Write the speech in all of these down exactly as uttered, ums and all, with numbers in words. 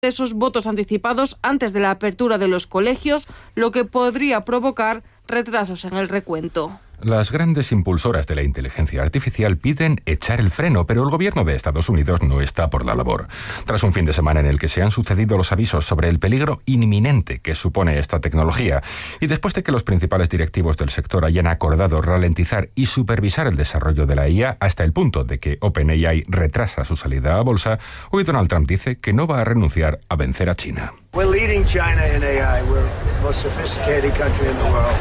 esos votos anticipados antes de la apertura de los colegios, lo que podría provocar retrasos en el recuento. Las grandes impulsoras de la inteligencia artificial piden echar el freno, pero el gobierno de Estados Unidos no está por la labor. Tras un fin de semana en el que se han sucedido los avisos sobre el peligro inminente que supone esta tecnología, y después de que los principales directivos del sector hayan acordado ralentizar y supervisar el desarrollo de la I A hasta el punto de que OpenAI retrasa su salida a bolsa, hoy Donald Trump dice que no va a renunciar a vencer a China. We're leading China in A I. We're the most sophisticated country in the world.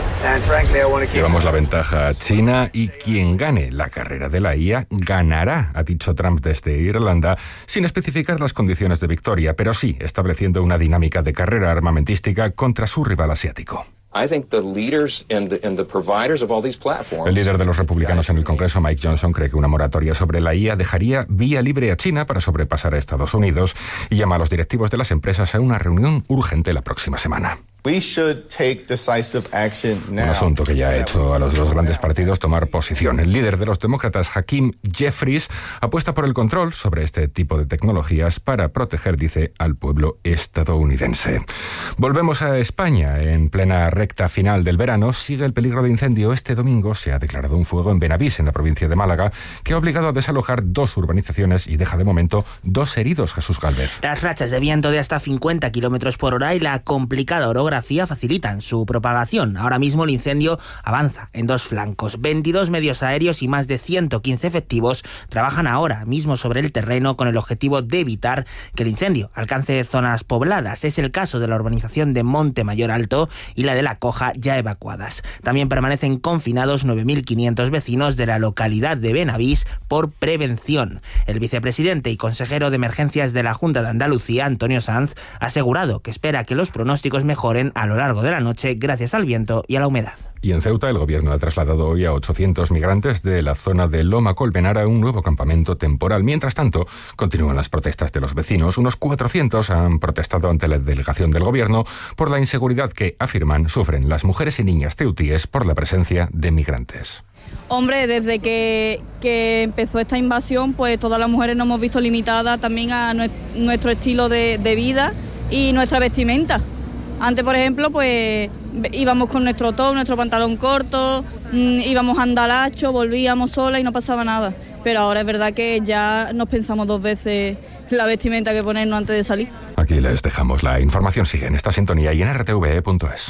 Llevamos la ventaja a China y quien gane la carrera de la I A ganará, ha dicho Trump desde Irlanda, sin especificar las condiciones de victoria, pero sí estableciendo una dinámica de carrera armamentística contra su rival asiático. I think the leaders and the, and the providers of all these platforms... El líder de los republicanos en el Congreso, Mike Johnson, cree que una moratoria sobre la I A dejaría vía libre a China para sobrepasar a Estados Unidos y llama a los directivos de las empresas a una reunión urgente la próxima semana. We should take decisive action now. Un asunto que ya ha hecho a los dos grandes partidos tomar posición. El líder de los demócratas, Hakeem Jeffries, apuesta por el control sobre este tipo de tecnologías para proteger, dice, al pueblo estadounidense. Volvemos a España. En plena recta final del verano sigue el peligro de incendio. Este domingo se ha declarado un fuego en Benavís, en la provincia de Málaga, que ha obligado a desalojar dos urbanizaciones y deja de momento dos heridos. Jesús Gálvez. Las rachas de viento de hasta cincuenta kilómetros por hora y la complicada orografía facilitan su propagación. Ahora mismo el incendio avanza en dos flancos. veintidós medios aéreos y más de ciento quince efectivos trabajan ahora mismo sobre el terreno con el objetivo de evitar que el incendio alcance zonas pobladas. Es el caso de la urbanización de Monte Mayor Alto y la de La Coja, ya evacuadas. También permanecen confinados nueve mil quinientos vecinos de la localidad de Benavís por prevención. El vicepresidente y consejero de emergencias de la Junta de Andalucía, Antonio Sanz, ha asegurado que espera que los pronósticos mejoren a lo largo de la noche gracias al viento y a la humedad. Y en Ceuta, el gobierno ha trasladado hoy a ochocientos migrantes de la zona de Loma Colmenar a un nuevo campamento temporal. Mientras tanto, continúan las protestas de los vecinos. Unos cuatrocientos han protestado ante la delegación del gobierno por la inseguridad que, afirman, sufren las mujeres y niñas ceutíes por la presencia de migrantes. Hombre, desde que, que empezó esta invasión, pues todas las mujeres nos hemos visto limitadas también a nuestro estilo de, de vida y nuestra vestimenta. Antes, por ejemplo, pues íbamos con nuestro top, nuestro pantalón corto, mmm, íbamos a andalacho, volvíamos sola y no pasaba nada. Pero ahora es verdad que ya nos pensamos dos veces la vestimenta que ponernos antes de salir. Aquí les dejamos la información. Sigue en esta sintonía y en r t v e punto es.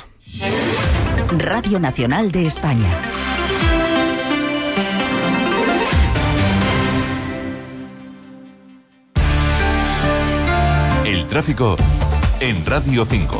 Radio Nacional de España. El tráfico en Radio cinco.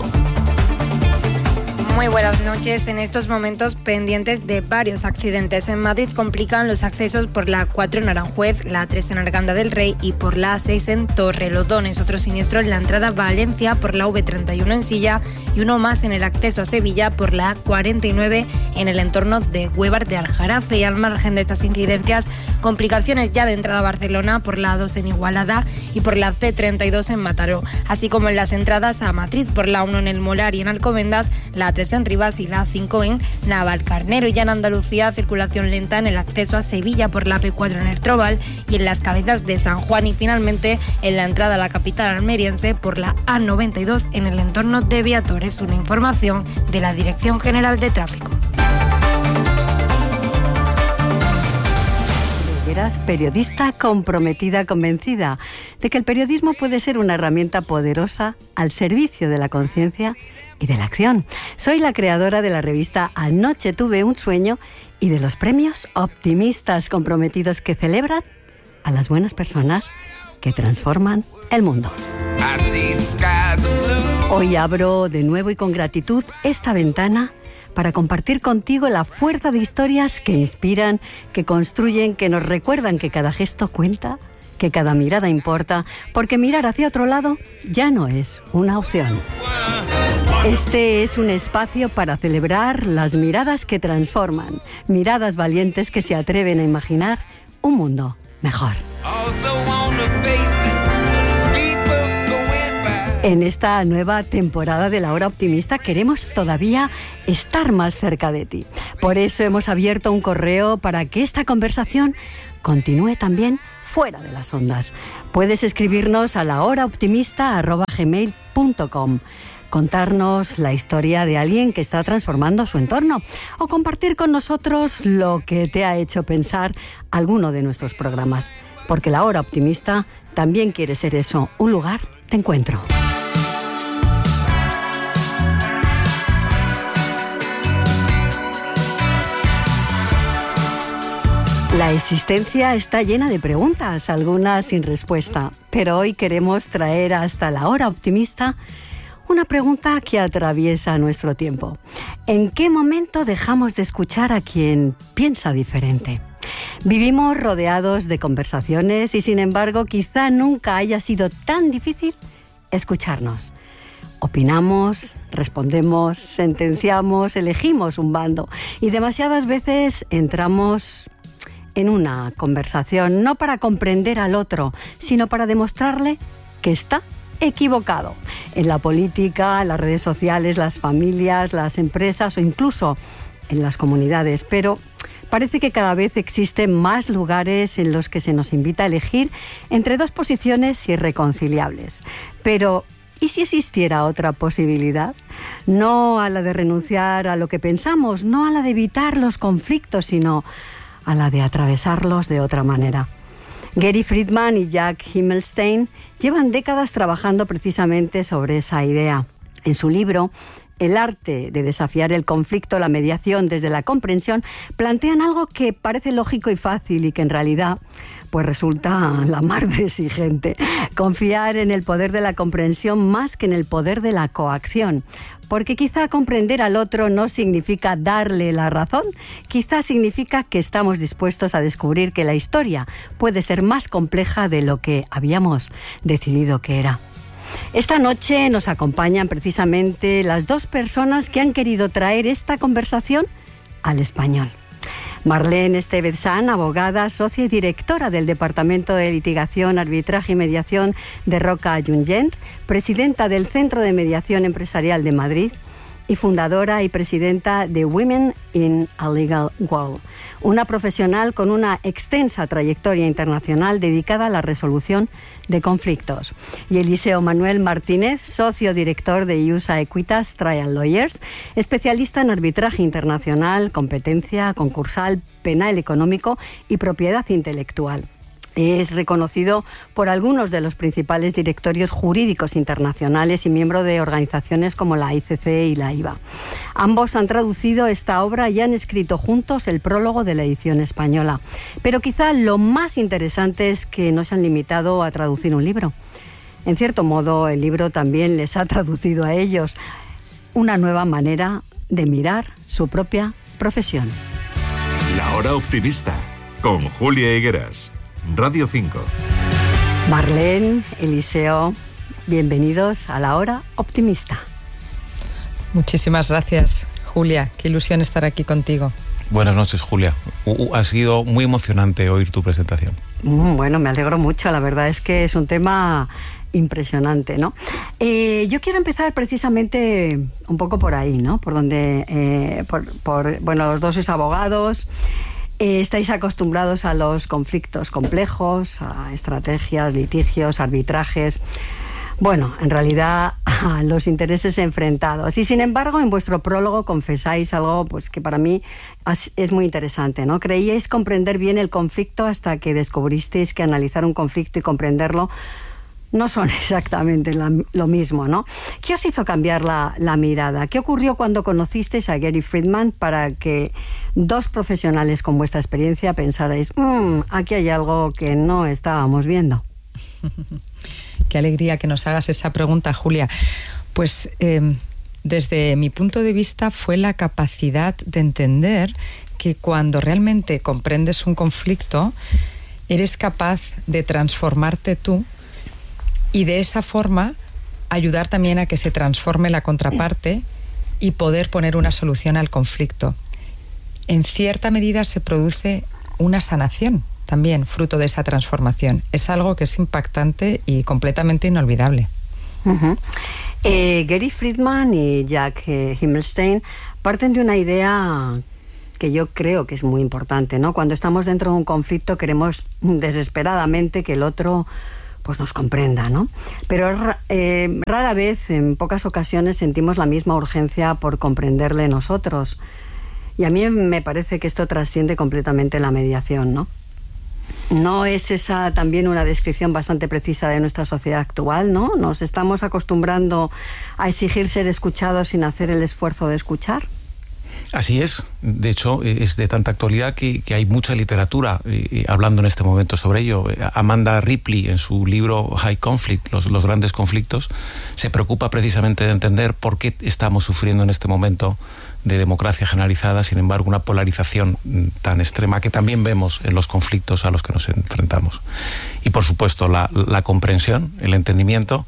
Muy buenas noches. En estos momentos pendientes de varios accidentes. En Madrid complican los accesos por la cuatro en Aranjuez, la tres en Arganda del Rey y por la seis en Torrelodones. Otro siniestro en la entrada a Valencia por la V treinta y uno en Silla y uno más en el acceso a Sevilla por la cuarenta y nueve en el entorno de Huévar de Aljarafe. Y al margen de estas incidencias, complicaciones ya de entrada a Barcelona por la dos en Igualada y por la C treinta y dos en Mataró, así como en las entradas a Madrid por la uno en El Molar y en Alcobendas, la tres en Rivas y la cinco en Navalcarnero. Y ya en Andalucía, circulación lenta en el acceso a Sevilla por la P cuatro en Ertróbal y en las Cabezas de San Juan, y finalmente en la entrada a la capital almeriense por la A noventa y dos en el entorno de Beatores. Una información de la Dirección General de Tráfico. Eras periodista comprometida, convencida de que el periodismo puede ser una herramienta poderosa al servicio de la conciencia y de la acción. Soy la creadora de la revista Anoche tuve un sueño y de los premios optimistas comprometidos que celebran a las buenas personas que transforman el mundo. Hoy abro de nuevo y con gratitud esta ventana para compartir contigo la fuerza de historias que inspiran, que construyen, que nos recuerdan que cada gesto cuenta, que cada mirada importa, porque mirar hacia otro lado ya no es una opción. Este es un espacio para celebrar las miradas que transforman, miradas valientes que se atreven a imaginar un mundo mejor. En esta nueva temporada de La Hora Optimista queremos todavía estar más cerca de ti. Por eso hemos abierto un correo para que esta conversación continúe también fuera de las ondas. Puedes escribirnos a la hora optimista arroba gmail punto com, contarnos la historia de alguien que está transformando su entorno o compartir con nosotros lo que te ha hecho pensar alguno de nuestros programas. Porque la hora optimista también quiere ser eso, un lugar de encuentro. La existencia está llena de preguntas, algunas sin respuesta, pero hoy queremos traer hasta la hora optimista una pregunta que atraviesa nuestro tiempo. ¿En qué momento dejamos de escuchar a quien piensa diferente? Vivimos rodeados de conversaciones y, sin embargo, quizá nunca haya sido tan difícil escucharnos. Opinamos, respondemos, sentenciamos, elegimos un bando y demasiadas veces entramos en una conversación no para comprender al otro, sino para demostrarle que está equivocado. En la política, en las redes sociales, las familias, las empresas o incluso en las comunidades. Pero parece que cada vez existen más lugares en los que se nos invita a elegir entre dos posiciones irreconciliables. Pero ¿y si existiera otra posibilidad? No a la de renunciar a lo que pensamos, no a la de evitar los conflictos, sino a la de atravesarlos de otra manera. Gary Friedman y Jack Himmelstein llevan décadas trabajando precisamente sobre esa idea. En su libro, El arte de desafiar el conflicto, la mediación desde la comprensión, plantean algo que parece lógico y fácil y que en realidad pues resulta la mar de exigente. Confiar en el poder de la comprensión más que en el poder de la coacción. Porque quizá comprender al otro no significa darle la razón, quizá significa que estamos dispuestos a descubrir que la historia puede ser más compleja de lo que habíamos decidido que era. Esta noche nos acompañan precisamente las dos personas que han querido traer esta conversación al español. Marlene Estevez-San, abogada, socia y directora del Departamento de Litigación, Arbitraje y Mediación de Roca Junyent, presidenta del Centro de Mediación Empresarial de Madrid y fundadora y presidenta de Women in a Legal World, una profesional con una extensa trayectoria internacional dedicada a la resolución de conflictos. Y Eliseo Manuel Martínez, socio director de Iusa Equitas Trial Lawyers, especialista en arbitraje internacional, competencia concursal, penal económico y propiedad intelectual. Es reconocido por algunos de los principales directorios jurídicos internacionales y miembro de organizaciones como la I C C y la I V A. Ambos han traducido esta obra y han escrito juntos el prólogo de la edición española. Pero quizá lo más interesante es que no se han limitado a traducir un libro. En cierto modo, el libro también les ha traducido a ellos una nueva manera de mirar su propia profesión. La hora optimista, con Julia Higueras. Radio cinco. Marlene, Eliseo, bienvenidos a la hora optimista. Muchísimas gracias, Julia. Qué ilusión estar aquí contigo. Buenas noches, Julia. Uh, ha sido muy emocionante oír tu presentación. Mm, bueno, me alegro mucho. La verdad es que es un tema impresionante, ¿no? Eh, yo quiero empezar precisamente un poco por ahí, ¿no? Por donde, eh, por, por, bueno, los dos sois abogados. Eh, estáis acostumbrados a los conflictos complejos, a estrategias, litigios, arbitrajes, bueno, en realidad a los intereses enfrentados. Y sin embargo, en vuestro prólogo confesáis algo pues que para mí es muy interesante, ¿no? Creíais comprender bien el conflicto hasta que descubristeis que analizar un conflicto y comprenderlo no son exactamente la, lo mismo, ¿no? ¿Qué os hizo cambiar la, la mirada? ¿Qué ocurrió cuando conocisteis a Gary Friedman para que dos profesionales con vuestra experiencia pensarais, mmm, aquí hay algo que no estábamos viendo? Qué alegría que nos hagas esa pregunta, Julia. Pues eh, desde mi punto de vista fue la capacidad de entender que cuando realmente comprendes un conflicto, eres capaz de transformarte tú y de esa forma ayudar también a que se transforme la contraparte y poder poner una solución al conflicto. En cierta medida se produce una sanación también, fruto de esa transformación. Es algo que es impactante y completamente inolvidable. Uh-huh. eh, Gary Friedman y Jack eh, Himmelstein parten de una idea que yo creo que es muy importante, ¿no? Cuando estamos dentro de un conflicto queremos desesperadamente que el otro pues nos comprenda, ¿no? Pero eh, rara vez, en pocas ocasiones, sentimos la misma urgencia por comprenderle nosotros. Y a mí me parece que esto trasciende completamente la mediación, ¿no? ¿No es esa también una descripción bastante precisa de nuestra sociedad actual, ¿no? Nos estamos acostumbrando a exigir ser escuchados sin hacer el esfuerzo de escuchar. Así es. De hecho, es de tanta actualidad que, que hay mucha literatura eh, hablando en este momento sobre ello. Amanda Ripley, en su libro High Conflict, los, los grandes conflictos, se preocupa precisamente de entender por qué estamos sufriendo en este momento de democracia generalizada, sin embargo, una polarización tan extrema que también vemos en los conflictos a los que nos enfrentamos. Y, por supuesto, la, la comprensión, el entendimiento,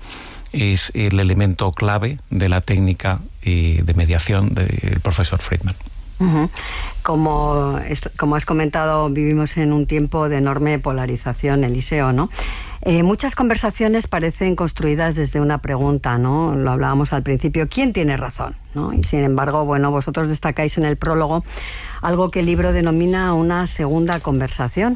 es el elemento clave de la técnica eh, de mediación del profesor Friedman. Uh-huh. Como, como has comentado, vivimos en un tiempo de enorme polarización, Eliseo, ¿no? Eh, muchas conversaciones parecen construidas desde una pregunta, ¿no? Lo hablábamos al principio, ¿quién tiene razón? ¿No? Y sin embargo, bueno, vosotros destacáis en el prólogo algo que el libro denomina una segunda conversación.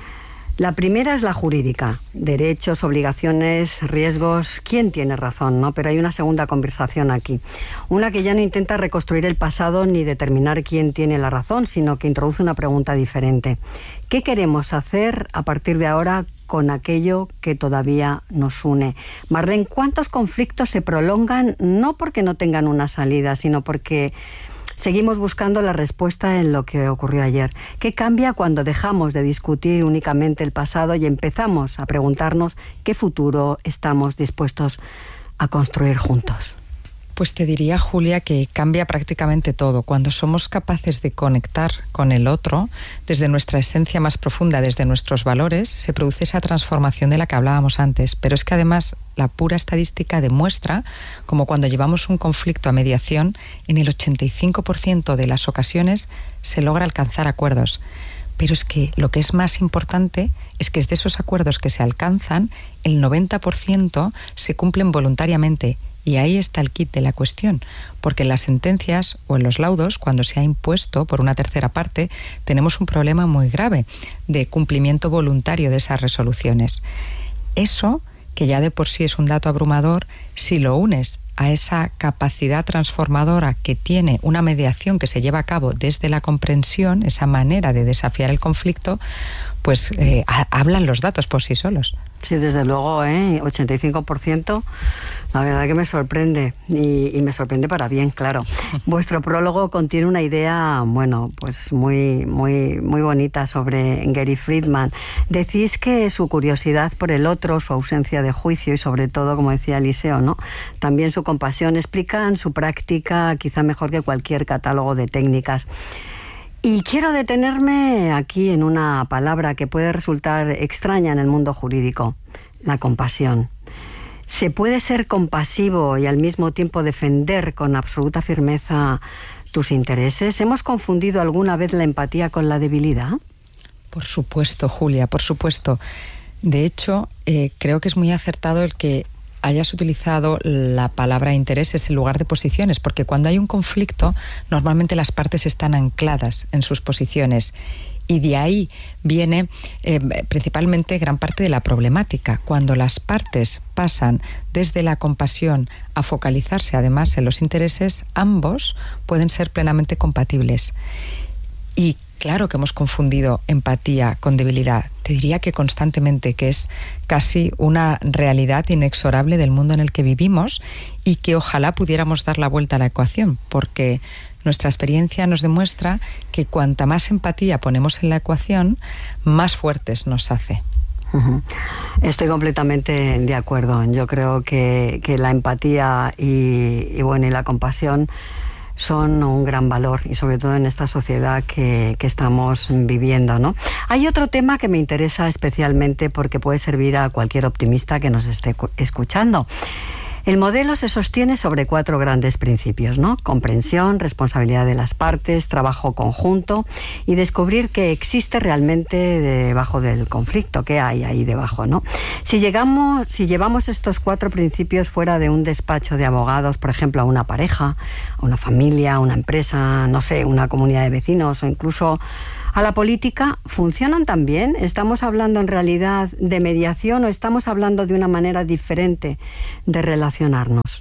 La primera es la jurídica, derechos, obligaciones, riesgos, ¿quién tiene razón? ¿No? Pero hay una segunda conversación aquí, una que ya no intenta reconstruir el pasado ni determinar quién tiene la razón, sino que introduce una pregunta diferente. ¿Qué queremos hacer a partir de ahora con aquello que todavía nos une? Marlene, ¿cuántos conflictos se prolongan no porque no tengan una salida, sino porque seguimos buscando la respuesta en lo que ocurrió ayer? ¿Qué cambia cuando dejamos de discutir únicamente el pasado y empezamos a preguntarnos qué futuro estamos dispuestos a construir juntos? Pues te diría, Julia, que cambia prácticamente todo. Cuando somos capaces de conectar con el otro, desde nuestra esencia más profunda, desde nuestros valores, se produce esa transformación de la que hablábamos antes. Pero es que además la pura estadística demuestra como cuando llevamos un conflicto a mediación, en el ochenta y cinco por ciento de las ocasiones se logra alcanzar acuerdos. Pero es que lo que es más importante es que de esos acuerdos que se alcanzan, el noventa por ciento se cumplen voluntariamente. Y ahí está el quid de la cuestión, porque en las sentencias o en los laudos, cuando se ha impuesto por una tercera parte, tenemos un problema muy grave de cumplimiento voluntario de esas resoluciones. Eso, que ya de por sí es un dato abrumador, si lo unes a esa capacidad transformadora que tiene una mediación que se lleva a cabo desde la comprensión, esa manera de desafiar el conflicto, pues eh, hablan los datos por sí solos. Sí, desde luego, ¿eh? ochenta y cinco por ciento, la verdad que me sorprende, y, y me sorprende para bien, claro. Vuestro prólogo contiene una idea, bueno, pues muy, muy, muy bonita sobre Gary Friedman. Decís que su curiosidad por el otro, su ausencia de juicio y sobre todo, como decía Eliseo, ¿no?, también su compasión, explican su práctica quizá mejor que cualquier catálogo de técnicas. Y quiero detenerme aquí en una palabra que puede resultar extraña en el mundo jurídico: la compasión. ¿Se puede ser compasivo y al mismo tiempo defender con absoluta firmeza tus intereses? ¿Hemos confundido alguna vez la empatía con la debilidad? Por supuesto, Julia, por supuesto. De hecho, eh, creo que es muy acertado el que hayas utilizado la palabra intereses en lugar de posiciones, porque cuando hay un conflicto, normalmente las partes están ancladas en sus posiciones. Y de ahí viene eh, principalmente gran parte de la problemática. Cuando las partes pasan desde la compasión a focalizarse además en los intereses, ambos pueden ser plenamente compatibles. Y claro que hemos confundido empatía con debilidad. Te diría que constantemente, que es casi una realidad inexorable del mundo en el que vivimos y que ojalá pudiéramos dar la vuelta a la ecuación, porque nuestra experiencia nos demuestra que cuanta más empatía ponemos en la ecuación, más fuertes nos hace. Uh-huh. Estoy completamente de acuerdo. Yo creo que, que la empatía y, y, bueno, y la compasión son un gran valor, y sobre todo en esta sociedad que, que estamos viviendo, ¿no? Hay otro tema que me interesa especialmente porque puede servir a cualquier optimista que nos esté escuchando. El modelo se sostiene sobre cuatro grandes principios, ¿no? Comprensión, responsabilidad de las partes, trabajo conjunto y descubrir qué existe realmente debajo del conflicto, qué hay ahí debajo, ¿no? Si llegamos, si llevamos estos cuatro principios fuera de un despacho de abogados, por ejemplo, a una pareja, a una familia, a una empresa, no sé, una comunidad de vecinos o incluso a la política, ¿funcionan también? ¿Estamos hablando en realidad de mediación o estamos hablando de una manera diferente de relacionarnos?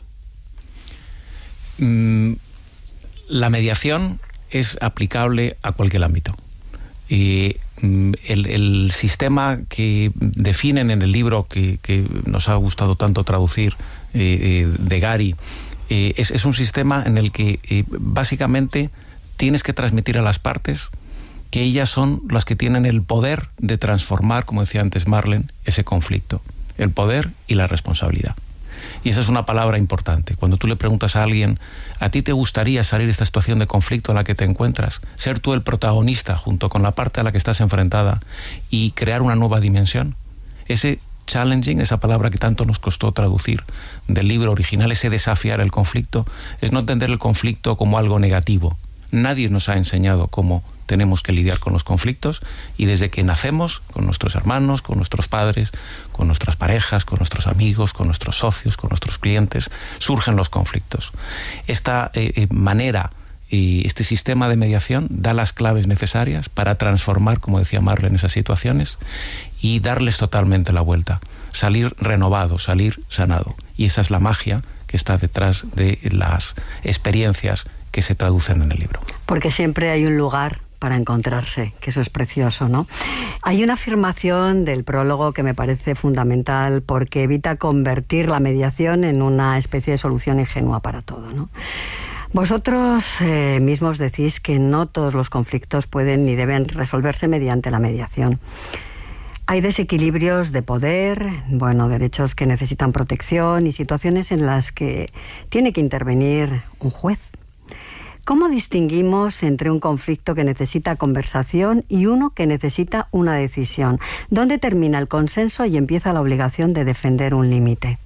Mm, la mediación es aplicable a cualquier ámbito. Y mm, el, el sistema que definen en el libro que, que nos ha gustado tanto traducir eh, de Gary eh, es, es un sistema en el que eh, básicamente tienes que transmitir a las partes que ellas son las que tienen el poder de transformar, como decía antes Marlene, ese conflicto. El poder y la responsabilidad. Y esa es una palabra importante. Cuando tú le preguntas a alguien, ¿a ti te gustaría salir de esta situación de conflicto en la que te encuentras? Ser tú el protagonista junto con la parte a la que estás enfrentada y crear una nueva dimensión. Ese challenging, esa palabra que tanto nos costó traducir del libro original, ese desafiar el conflicto, es no entender el conflicto como algo negativo. Nadie nos ha enseñado cómo tenemos que lidiar con los conflictos y desde que nacemos, con nuestros hermanos, con nuestros padres, con nuestras parejas, con nuestros amigos, con nuestros socios, con nuestros clientes, surgen los conflictos. Esta eh, eh, manera y este sistema de mediación da las claves necesarias para transformar, como decía Marlene, esas situaciones y darles totalmente la vuelta, salir renovado, salir sanado. Y esa es la magia que está detrás de las experiencias que se traducen en el libro. Porque siempre hay un lugar para encontrarse, que eso es precioso, ¿no? Hay una afirmación del prólogo que me parece fundamental porque evita convertir la mediación en una especie de solución ingenua para todo, ¿no? Vosotros eh, mismos decís que no todos los conflictos pueden ni deben resolverse mediante la mediación. Hay desequilibrios de poder, bueno, derechos que necesitan protección y situaciones en las que tiene que intervenir un juez. ¿Cómo distinguimos entre un conflicto que necesita conversación y uno que necesita una decisión? ¿Dónde termina el consenso y empieza la obligación de defender un límite?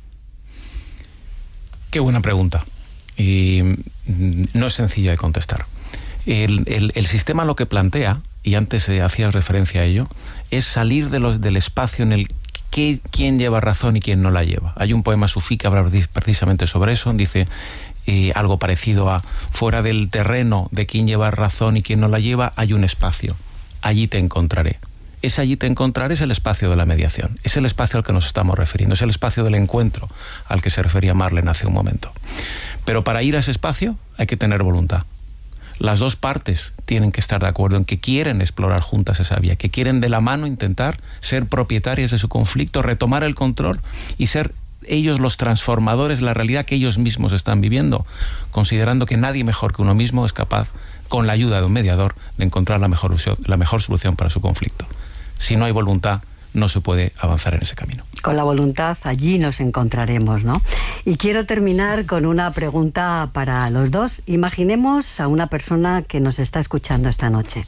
Qué buena pregunta. Y no es sencilla de contestar. El, el, el sistema lo que plantea, y antes eh, hacías referencia a ello, es salir de los, del espacio en el que quién lleva razón y quién no la lleva. Hay un poema sufí que habla precisamente sobre eso. Dice eh, algo parecido a: fuera del terreno de quién lleva razón y quién no la lleva hay un espacio. Allí te encontraré. Ese allí te encontraré es el espacio de la mediación. Es el espacio al que nos estamos refiriendo. Es el espacio del encuentro al que se refería Marlene hace un momento. Pero para ir a ese espacio hay que tener voluntad. Las dos partes tienen que estar de acuerdo en que quieren explorar juntas esa vía, que quieren de la mano intentar ser propietarias de su conflicto, retomar el control y ser ellos los transformadores de la realidad que ellos mismos están viviendo, considerando que nadie mejor que uno mismo es capaz, con la ayuda de un mediador, de encontrar la mejor, la mejor solución para su conflicto. Si no hay voluntad, no se puede avanzar en ese camino. Con la voluntad allí nos encontraremos, ¿no? Y quiero terminar con una pregunta para los dos. Imaginemos a una persona que nos está escuchando esta noche.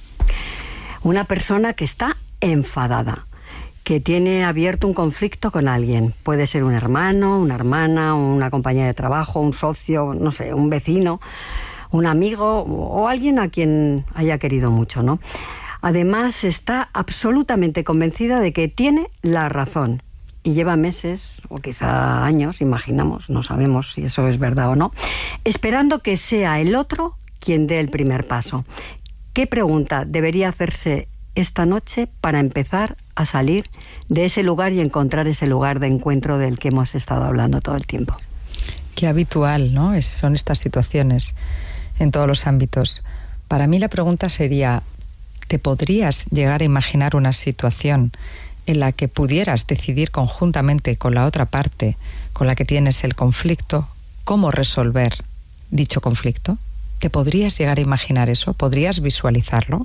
Una persona que está enfadada, que tiene abierto un conflicto con alguien. Puede ser un hermano, una hermana, una compañera de trabajo, un socio, no sé, un vecino, un amigo o alguien a quien haya querido mucho, ¿no? Además, está absolutamente convencida de que tiene la razón y lleva meses o quizá años, imaginamos, no sabemos si eso es verdad o no, esperando que sea el otro quien dé el primer paso. ¿Qué pregunta debería hacerse esta noche para empezar a salir de ese lugar y encontrar ese lugar de encuentro del que hemos estado hablando todo el tiempo? Qué habitual, ¿no? Es, son estas situaciones en todos los ámbitos. Para mí la pregunta sería: ¿te podrías llegar a imaginar una situación en la que pudieras decidir conjuntamente con la otra parte con la que tienes el conflicto cómo resolver dicho conflicto? ¿Te podrías llegar a imaginar eso? ¿Podrías visualizarlo?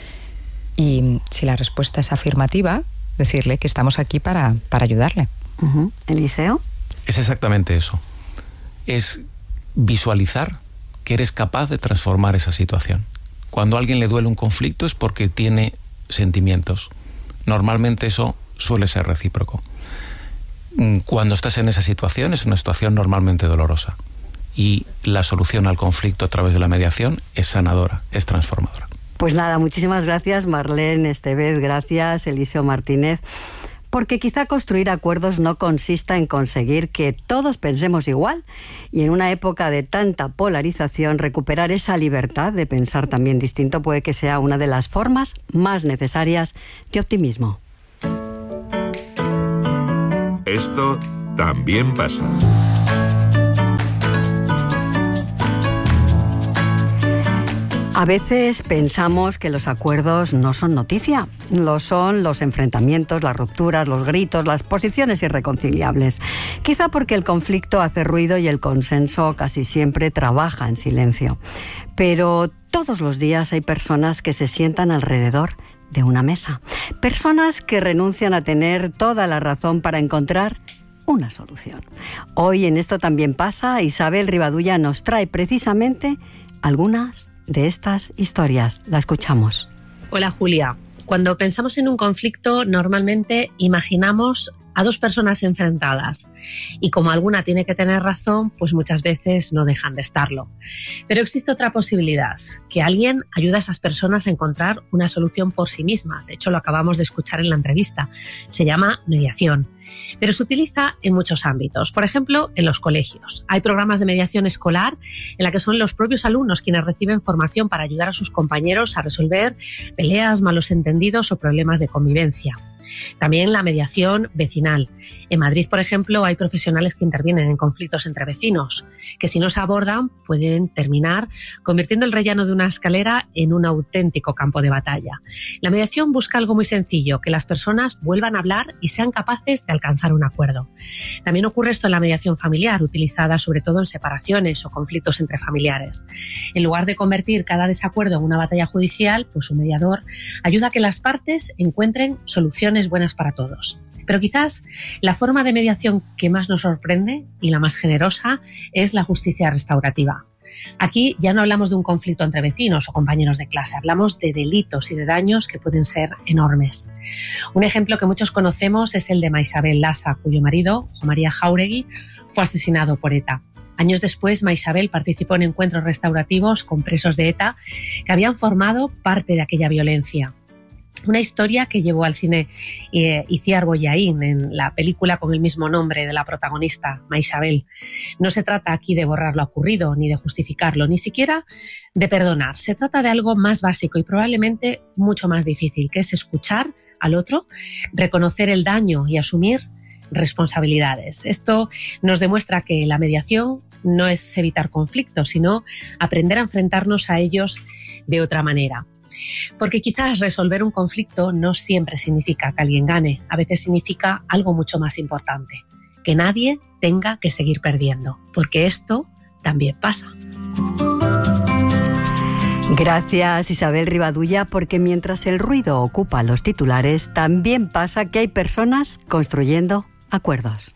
Y si la respuesta es afirmativa, decirle que estamos aquí para, para ayudarle. Uh-huh. ¿Eliseo? Es exactamente eso. Es visualizar que eres capaz de transformar esa situación. Cuando a alguien le duele un conflicto es porque tiene sentimientos. Normalmente eso suele ser recíproco. Cuando estás en esa situación, es una situación normalmente dolorosa. Y la solución al conflicto a través de la mediación es sanadora, es transformadora. Pues nada, muchísimas gracias Marlene Estevez, gracias Eliseo Martínez, porque quizá construir acuerdos no consista en conseguir que todos pensemos igual y en una época de tanta polarización recuperar esa libertad de pensar también distinto puede que sea una de las formas más necesarias de optimismo. Esto también pasa. A veces pensamos que los acuerdos no son noticia, lo son los enfrentamientos, las rupturas, los gritos, las posiciones irreconciliables. Quizá porque el conflicto hace ruido y el consenso casi siempre trabaja en silencio. Pero todos los días hay personas que se sientan alrededor de una mesa. Personas que renuncian a tener toda la razón para encontrar una solución. Hoy en Esto también pasa, Isabel Rivadulla nos trae precisamente algunas de estas historias. La escuchamos. Hola Julia. Cuando pensamos en un conflicto, normalmente imaginamos a dos personas enfrentadas y como alguna tiene que tener razón, pues muchas veces no dejan de estarlo. Pero existe otra posibilidad, que alguien ayuda a esas personas a encontrar una solución por sí mismas. De hecho, lo acabamos de escuchar en la entrevista. Se llama mediación, pero se utiliza en muchos ámbitos. Por ejemplo, en los colegios. Hay programas de mediación escolar en la que son los propios alumnos quienes reciben formación para ayudar a sus compañeros a resolver peleas, malos entendidos o problemas de convivencia. También la mediación vecinal. En Madrid, por ejemplo, hay profesionales que intervienen en conflictos entre vecinos, que si no se abordan pueden terminar convirtiendo el rellano de una escalera en un auténtico campo de batalla. La mediación busca algo muy sencillo, que las personas vuelvan a hablar y sean capaces de alcanzar un acuerdo. También ocurre esto en la mediación familiar, utilizada sobre todo en separaciones o conflictos entre familiares. En lugar de convertir cada desacuerdo en una batalla judicial, pues un mediador ayuda a que las partes encuentren soluciones buenas para todos. Pero quizás la forma de mediación que más nos sorprende y la más generosa es la justicia restaurativa. Aquí ya no hablamos de un conflicto entre vecinos o compañeros de clase, hablamos de delitos y de daños que pueden ser enormes. Un ejemplo que muchos conocemos es el de Maisabel Lasa, cuyo marido, Juan María Jáuregui, fue asesinado por ETA. Años después, Maisabel participó en encuentros restaurativos con presos de ETA que habían formado parte de aquella violencia. Una historia que llevó al cine eh, Itziar Bollaín en la película con el mismo nombre de la protagonista, Maisabel. No se trata aquí de borrar lo ocurrido, ni de justificarlo, ni siquiera de perdonar. Se trata de algo más básico y probablemente mucho más difícil, que es escuchar al otro, reconocer el daño y asumir responsabilidades. Esto nos demuestra que la mediación no es evitar conflictos, sino aprender a enfrentarnos a ellos de otra manera. Porque quizás resolver un conflicto no siempre significa que alguien gane, a veces significa algo mucho más importante, que nadie tenga que seguir perdiendo, porque esto también pasa. Gracias Isabel Rivadulla, porque mientras el ruido ocupa los titulares, también pasa que hay personas construyendo acuerdos.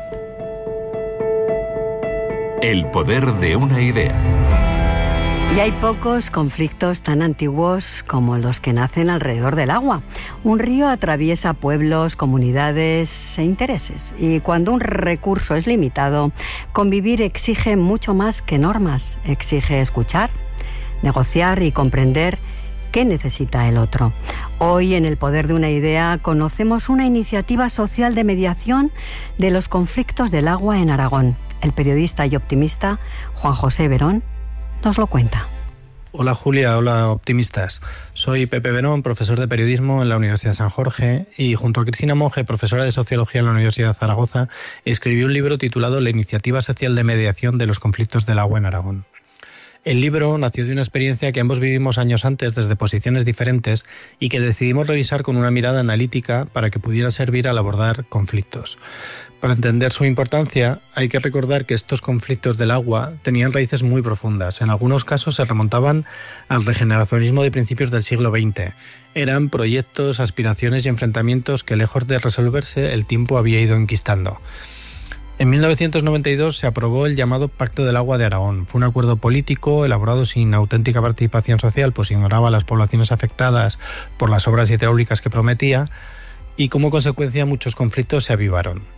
El poder de una idea. Y hay pocos conflictos tan antiguos como los que nacen alrededor del agua. Un río atraviesa pueblos, comunidades e intereses. Y cuando un recurso es limitado, convivir exige mucho más que normas. Exige escuchar, negociar y comprender qué necesita el otro. Hoy, en El poder de una idea, conocemos una iniciativa social de mediación de los conflictos del agua en Aragón. El periodista y optimista Juan José Verón nos lo cuenta. Hola Julia, hola optimistas. Soy Pepe Verón, profesor de periodismo en la Universidad de San Jorge y junto a Cristina Monge, profesora de sociología en la Universidad de Zaragoza, escribí un libro titulado La iniciativa social de mediación de los conflictos del agua en Aragón. El libro nació de una experiencia que ambos vivimos años antes desde posiciones diferentes y que decidimos revisar con una mirada analítica para que pudiera servir al abordar conflictos. Para entender su importancia, hay que recordar que estos conflictos del agua tenían raíces muy profundas. En algunos casos se remontaban al regeneracionismo de principios del siglo veinte. Eran proyectos, aspiraciones y enfrentamientos que, lejos de resolverse, el tiempo había ido enquistando. En mil novecientos noventa y dos se aprobó el llamado Pacto del Agua de Aragón. Fue un acuerdo político elaborado sin auténtica participación social, pues ignoraba a las poblaciones afectadas por las obras hidráulicas que prometía y como consecuencia muchos conflictos se avivaron.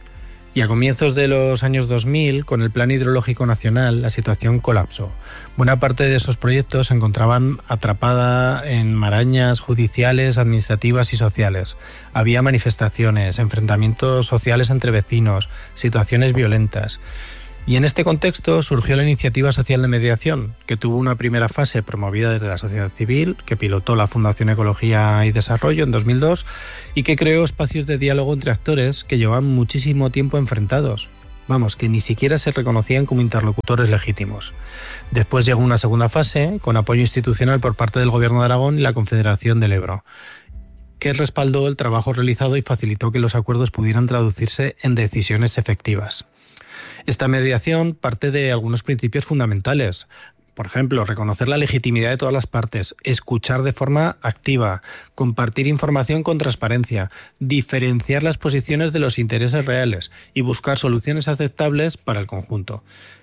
Y a comienzos de los años dos mil, con el Plan Hidrológico Nacional, la situación colapsó. Buena parte de esos proyectos se encontraban atrapada en marañas judiciales, administrativas y sociales. Había manifestaciones, enfrentamientos sociales entre vecinos, situaciones violentas. Y en este contexto surgió la Iniciativa Social de Mediación, que tuvo una primera fase promovida desde la sociedad civil, que pilotó la Fundación Ecología y Desarrollo en dos mil dos y que creó espacios de diálogo entre actores que llevaban muchísimo tiempo enfrentados. Vamos, que ni siquiera se reconocían como interlocutores legítimos. Después llegó una segunda fase, con apoyo institucional por parte del Gobierno de Aragón y la Confederación del Ebro, que respaldó el trabajo realizado y facilitó que los acuerdos pudieran traducirse en decisiones efectivas. Esta mediación parte de algunos principios fundamentales. Por ejemplo, reconocer la legitimidad de todas las partes, escuchar de forma activa, compartir información con transparencia, diferenciar las posiciones de los intereses reales y buscar soluciones aceptables para el conjunto.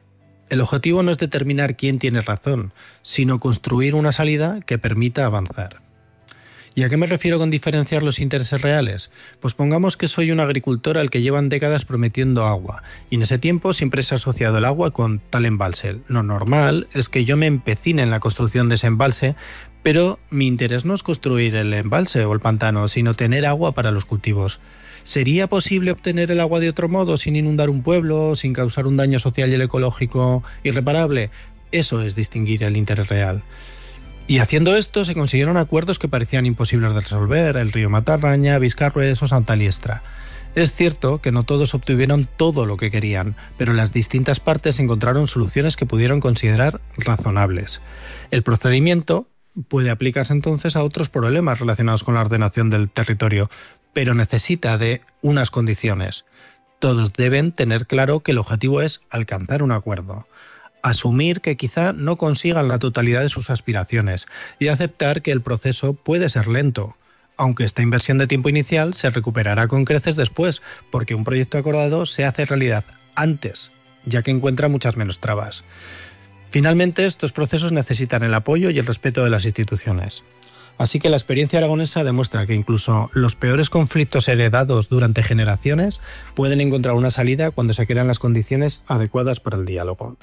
El objetivo no es determinar quién tiene razón, sino construir una salida que permita avanzar. ¿Y a qué me refiero con diferenciar los intereses reales? Pues pongamos que soy un agricultor al que llevan décadas prometiendo agua, y en ese tiempo siempre se ha asociado el agua con tal embalse. Lo normal es que yo me empecine en la construcción de ese embalse, pero mi interés no es construir el embalse o el pantano, sino tener agua para los cultivos. ¿Sería posible obtener el agua de otro modo, sin inundar un pueblo, sin causar un daño social y ecológico irreparable? Eso es distinguir el interés real. Y haciendo esto se consiguieron acuerdos que parecían imposibles de resolver, el río Matarraña, Vizcarrués o Santa Liestra. Es cierto que no todos obtuvieron todo lo que querían, pero las distintas partes encontraron soluciones que pudieron considerar razonables. El procedimiento puede aplicarse entonces a otros problemas relacionados con la ordenación del territorio, pero necesita de unas condiciones. Todos deben tener claro que el objetivo es alcanzar un acuerdo, asumir que quizá no consigan la totalidad de sus aspiraciones y aceptar que el proceso puede ser lento, aunque esta inversión de tiempo inicial se recuperará con creces después, porque un proyecto acordado se hace realidad antes, ya que encuentra muchas menos trabas. Finalmente, estos procesos necesitan el apoyo y el respeto de las instituciones. Así que la experiencia aragonesa demuestra que incluso los peores conflictos heredados durante generaciones pueden encontrar una salida cuando se crean las condiciones adecuadas para el diálogo.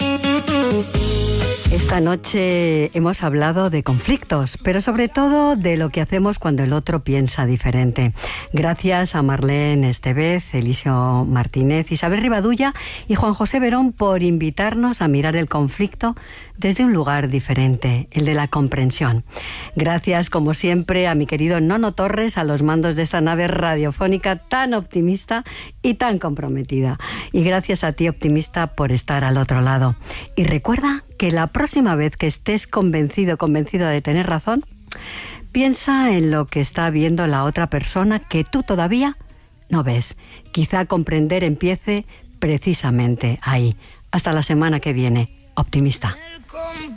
Esta noche hemos hablado de conflictos, pero sobre todo de lo que hacemos cuando el otro piensa diferente. Gracias a Marlene Estevez, Eliseo Martínez, Isabel Rivadulla y Juan José Verón por invitarnos a mirar el conflicto desde un lugar diferente, el de la comprensión. Gracias, como siempre, a mi querido Nono Torres, a los mandos de esta nave radiofónica tan optimista y tan comprometida. Y gracias a ti, optimista, por estar al otro lado. Y recuerda que la próxima vez que estés convencido, convencida de tener razón, piensa en lo que está viendo la otra persona que tú todavía no ves. Quizá comprender empiece precisamente ahí. Hasta la semana que viene, optimista.